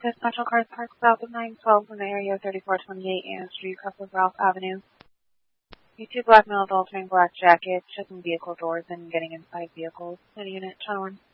This Metro Cars parked south of 912 in the area of 3428 Ann Street, across of Ralph Avenue. The two black males altering black jackets, checking vehicle doors and getting inside vehicles. Unit, Channel 1.